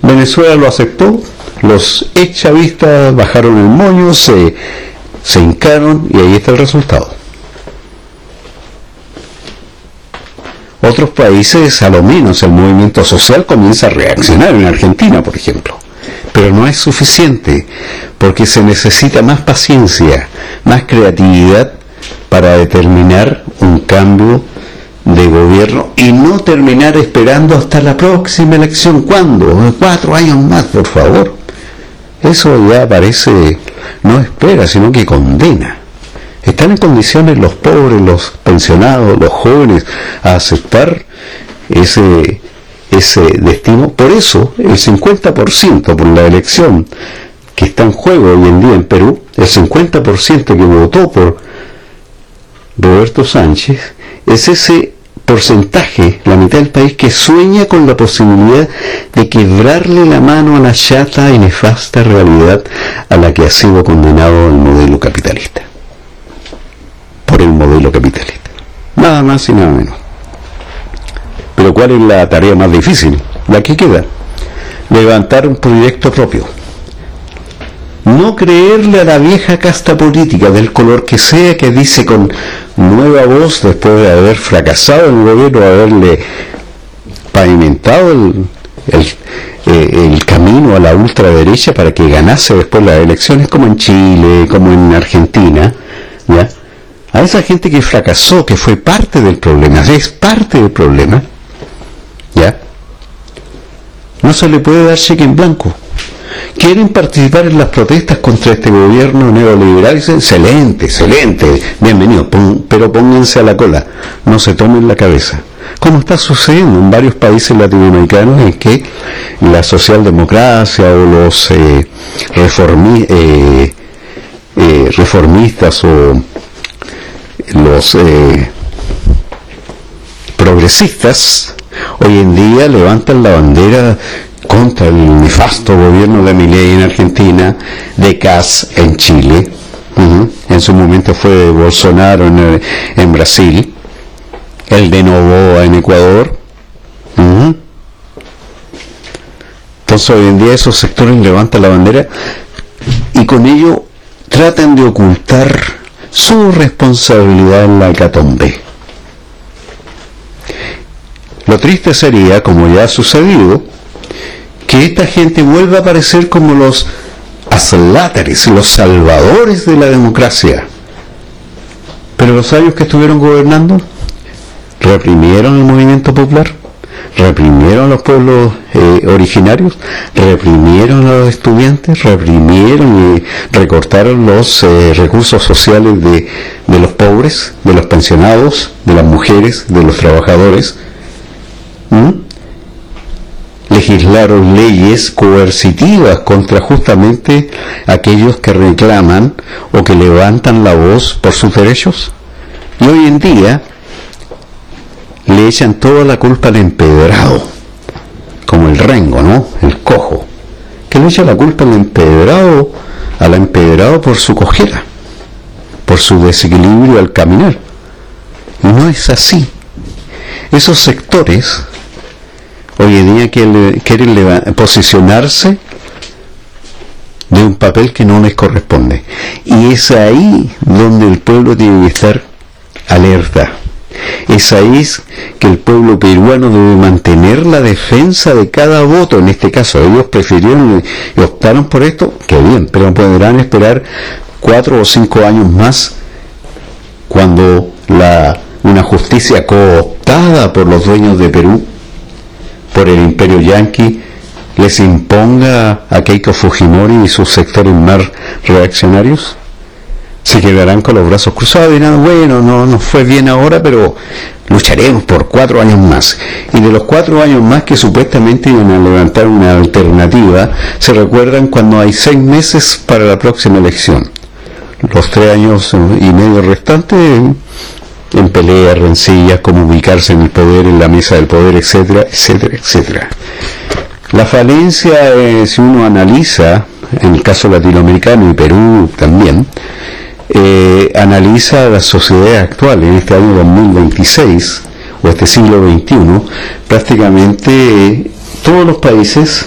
Venezuela lo aceptó, los ex chavistas bajaron el moño, se hincaron y ahí está el resultado. Otros países, a lo menos el movimiento social comienza a reaccionar, en Argentina por ejemplo, pero no es suficiente, porque se necesita más paciencia, más creatividad para determinar un cambio de gobierno y no terminar esperando hasta la próxima elección. ¿Cuándo? 4 años más, por favor. Eso ya parece, no espera, sino que condena. ¿Están en condiciones los pobres, los pensionados, los jóvenes a aceptar ese destino? Por eso, el 50% por la elección que está en juego hoy en día en Perú, el 50% que votó por Roberto Sánchez, es ese porcentaje, la mitad del país, que sueña con la posibilidad de quebrarle la mano a la chata y nefasta realidad a la que ha sido condenado el modelo capitalista. Por el modelo capitalista. Nada más y nada menos. Pero ¿cuál es la tarea más difícil? La que queda. Levantar un proyecto propio. No creerle a la vieja casta política, del color que sea, que dice con nueva voz, después de haber fracasado en el gobierno, haberle pavimentado el camino a la ultraderecha para que ganase después las elecciones, como en Chile, como en Argentina, ¿ya? A esa gente que fracasó, que fue parte del problema, es parte del problema, ¿ya? No se le puede dar cheque en blanco. ¿Quieren participar en las protestas contra este gobierno neoliberal? Dicen, excelente, bienvenido, pero pónganse a la cola, no se tomen la cabeza. Como está sucediendo en varios países latinoamericanos, en que la socialdemocracia o los reformistas o los progresistas hoy en día levantan la bandera contra el nefasto gobierno de Milei en Argentina, de Kast en Chile, en su momento fue Bolsonaro en Brasil, el de Noboa en Ecuador. Entonces hoy en día esos sectores levantan la bandera y con ello tratan de ocultar su responsabilidad en la hecatombe. Lo triste sería, como ya ha sucedido, que esta gente vuelva a aparecer como los aslátares, los salvadores de la democracia. Pero los años que estuvieron gobernando, reprimieron el movimiento popular, reprimieron a los pueblos originarios, reprimieron a los estudiantes, reprimieron y recortaron los recursos sociales de los pobres, de los pensionados, de las mujeres, de los trabajadores. Legislaron leyes coercitivas contra justamente aquellos que reclaman o que levantan la voz por sus derechos. Y hoy en día le echan toda la culpa al empedrado, como el rengo, ¿no? El cojo, que le echa la culpa al empedrado por su cojera, por su desequilibrio al caminar. Y no es así. Esos sectores hoy en día quieren posicionarse de un papel que no les corresponde. Y es ahí donde el pueblo tiene que estar alerta. Es ahí que el pueblo peruano debe mantener la defensa de cada voto. En este caso, ellos prefirieron y optaron por esto, que bien, pero podrán esperar 4 o 5 años más cuando una justicia cooptada por los dueños de Perú, por el imperio yanqui, les imponga a Keiko Fujimori y sus sectores más reaccionarios. Se quedarán con los brazos cruzados y dirán, bueno, no nos fue bien ahora, pero lucharemos por 4 años más. Y de los 4 años más que supuestamente iban a levantar una alternativa, se recuerdan cuando hay 6 meses para la próxima elección. Los 3 años y medio restantes en peleas, rencillas, cómo ubicarse en el poder, en la mesa del poder, etcétera, etcétera, etcétera. La falencia, si uno analiza, en el caso latinoamericano y Perú también, analiza la sociedad actual en este año 2026 o este siglo XXI, prácticamente todos los países